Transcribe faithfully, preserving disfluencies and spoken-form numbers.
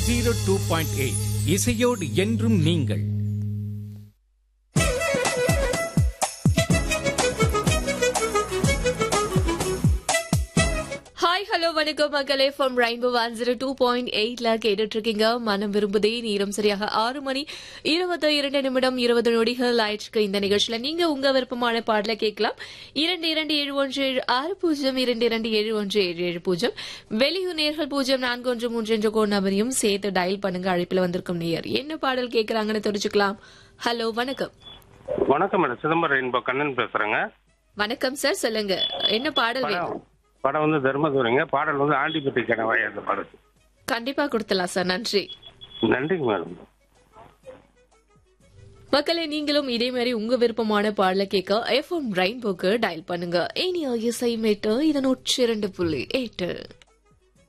Zero two point eight இசையோடு என்றும் நீங்கள். ஹாய் ஹலோ வணக்கம் மக்களே, from rainbow one zero two point எயிட்ல கேட்டுட்டு இருக்கீங்க மனம் விரும்புதே. நேரம் சரியாக ஆறு மணி இருபத்தி இரண்டு நிமிடம் இருபது நொடிகள் ஆயிடுச்சு. இந்த நிகழ்ச்சியில நீங்க உங்க விருப்பமான பாடல கேட்கலாம். இரண்டு இரண்டு ஏழு ஒன்று ஏழு ஆறு பூஜ்ஜியம் இரண்டு இரண்டு ஏழு ஒன்று ஏழு ஏழு பூஜ்ஜியம் வெளியூர் நேர்கள் பூஜ்ஜியம் நான்கு ஒன்று மூன்று என்ற கோட் நபரையும் சேர்த்து டயல் பண்ணுங்க. அழைப்பில் வந்திருக்கும் நேயர் என்ன பாடல் கேட்கறாங்கன்னு தெரிஞ்சுக்கலாம். ஹலோ வணக்கம். வணக்கம் மேடம், சிதம்பரம் ரெயின்போ கண்ணன் பேசுறேங்க. வணக்கம் சார், சொல்லுங்க என்ன பாடல் வேணும்? படம் வந்து தர்மதுரைங்க. பாடல் வந்து ஆண்டிப்பட்டி கனவாய் அந்த பாடல். கண்டிப்பா கொடுத்தலாம் சார், நன்றி. நன்றிங்க மேடம். மக்களே, நீங்களும் இதே மாதிரி உங்க விருப்பமான பாடல கேட்க எஃப்எம் ரெயின்போக்கு டயல் பண்ணுங்க. ஏனியா இசை மேட்டு இதன் நூற்றி இரண்டு புள்ளி எட்டு.